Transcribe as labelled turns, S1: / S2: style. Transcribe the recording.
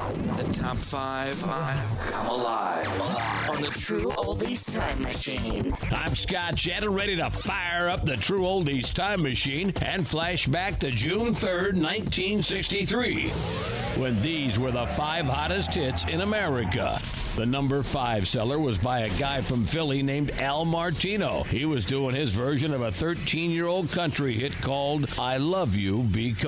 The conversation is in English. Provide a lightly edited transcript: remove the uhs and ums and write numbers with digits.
S1: The top five come alive on the True Oldies Time Machine.
S2: I'm Scott Shannon, ready to fire up the True Oldies Time Machine and flash back to June 3rd, 1963, when these were the 5 hottest hits in America. The number 5 seller was by a guy from Philly named Al Martino. He was doing his version of a 13-year-old country hit called I Love You Because.